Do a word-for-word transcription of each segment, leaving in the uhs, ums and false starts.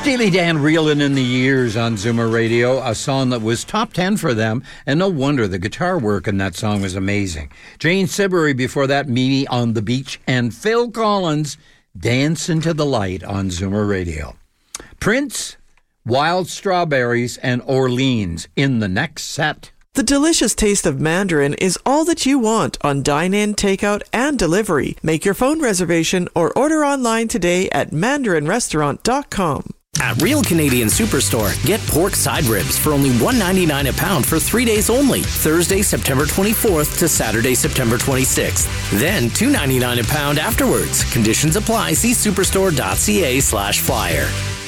Steely Dan, Reelin' in the Years on Zoomer Radio, a song that was top ten for them, and no wonder the guitar work in that song was amazing. Jane Siberry before that, Me on the Beach, and Phil Collins, Dance into the Light on Zoomer Radio. Prince, Wild Strawberries, and Orleans in the next set. The delicious taste of Mandarin is all that you want on dine-in, takeout, and delivery. Make your phone reservation or order online today at mandarin restaurant dot com. At Real Canadian Superstore, get pork side ribs for only one ninety-nine a pound for three days only, Thursday, September twenty-fourth to Saturday, September twenty-sixth. Then two ninety-nine a pound afterwards. Conditions apply. See superstore.ca slash flyer.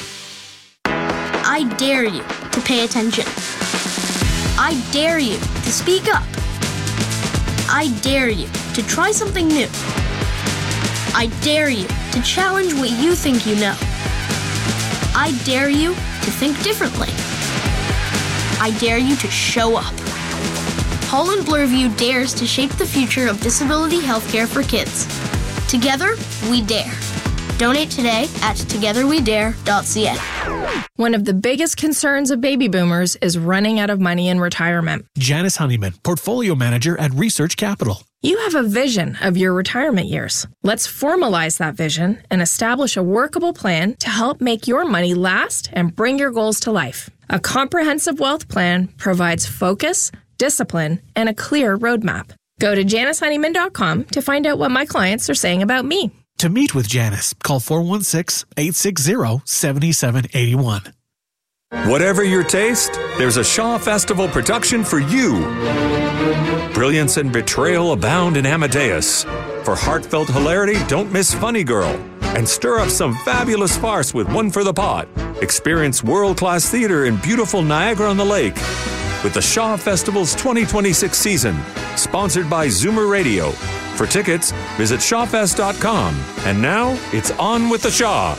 I dare you to pay attention. I dare you to speak up. I dare you to try something new. I dare you to challenge what you think you know. I dare you to think differently. I dare you to show up. Holland Bloorview dares to shape the future of disability healthcare for kids. Together, we dare. Donate today at together we dare dot c a. One of the biggest concerns of baby boomers is running out of money in retirement. Janice Honeyman, Portfolio Manager at Research Capital. You have a vision of your retirement years. Let's formalize that vision and establish a workable plan to help make your money last and bring your goals to life. A comprehensive wealth plan provides focus, discipline, and a clear roadmap. Go to janice honeyman dot com to find out what my clients are saying about me. To meet with Janice, call four one six, eight six zero, seven seven eight one. Whatever your taste, there's a Shaw Festival production for you. Brilliance and betrayal abound in Amadeus. For heartfelt hilarity, don't miss Funny Girl. And stir up some fabulous farce with One for the Pot. Experience world-class theater in beautiful Niagara-on-the-Lake with the Shaw Festival's twenty twenty-six season, sponsored by Zoomer Radio. For tickets, visit shaw fest dot com. And now, it's on with the Shaw.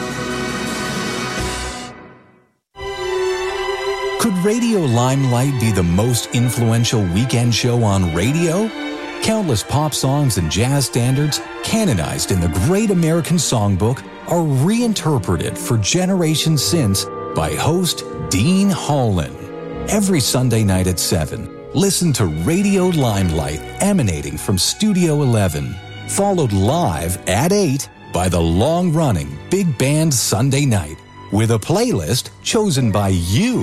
Could Radio Limelight be the most influential weekend show on radio? Countless pop songs and jazz standards, canonized in the Great American Songbook, are reinterpreted for generations since by host Dean Holland. Every Sunday night at seven, listen to Radio Limelight emanating from Studio eleven, followed live at eight by the long-running Big Band Sunday Night, with a playlist chosen by you.